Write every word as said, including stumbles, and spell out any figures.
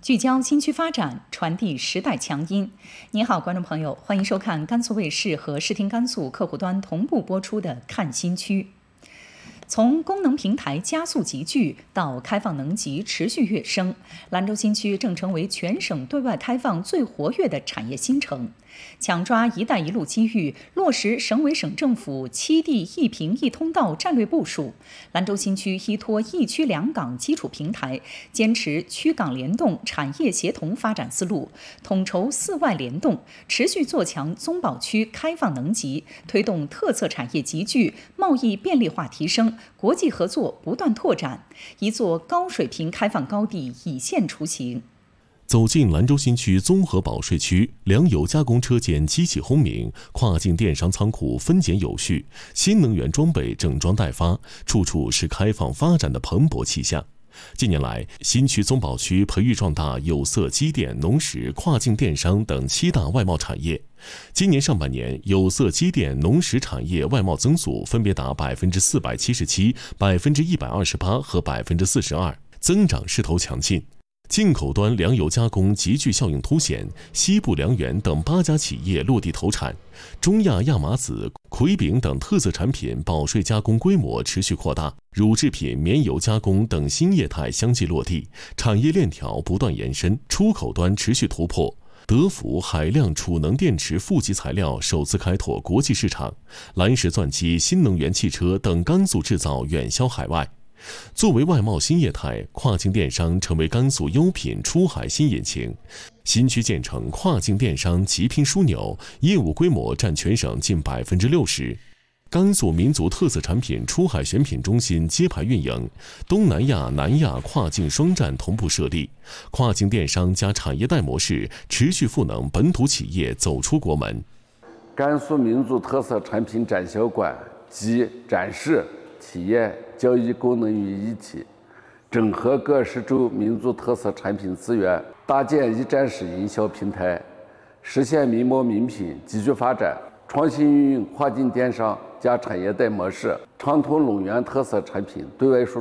聚焦新区发展，传递时代强音。您好，观众朋友，欢迎收看甘肃卫视和视听甘肃客户端同步播出的《看新区》。从功能平台加速集聚到开放能级持续跃升，兰州新区正成为全省对外开放最活跃的产业新城。抢抓“一带一路”机遇，落实省委省政府七地一平一通道战略部署，兰州新区依托一区两港基础平台，坚持区港联动、产业协同发展思路，统筹四外联动，持续做强宗保区开放能级，推动特色产业集聚、贸易便利化提升、国际合作不断拓展，一座高水平开放高地已现雏形。 走进兰州新区综合保税区，粮油加工车间机器轰鸣，跨境电商仓库分拣有序，新能源装备整装待发，处处是开放发展的蓬勃气象。近年来，新区宗保区培育壮大有色、机电、农食、跨境电商等七大外贸产业。今年上半年，有色、机电、农食产业外贸增速分别达百分之四百七十七、百分之一百二十八和百分之四十二，增长势头强劲。进口端粮油加工集聚效应凸显，西部粮源等八家企业落地投产，中亚亚麻籽、葵饼等特色产品保税加工规模持续扩大，乳制品、棉油加工等新业态相继落地，产业链条不断延伸，出口端持续突破。德孚海量储能电池负极材料首次开拓国际市场，蓝石钻机、新能源汽车等甘肃制造远销海外。作为外贸新业态，跨境电商成为甘肃优品出海新引擎。新区建成跨境电商极拼枢纽，业务规模占全省近百分之六十。甘肃民族特色产品出海选品中心揭牌运营，东南亚、南亚跨境双站同步设立，跨境电商加产业带模式持续赋能本土企业走出国门。 甘肃民族特色产品展销馆及展示企业交易功能于一体，整合各市州民族特色产品资源，搭建一站式营销平台，实现民贸名品集聚发展，创新运用跨境电商加产业带模式，畅通陇源特色产品对外输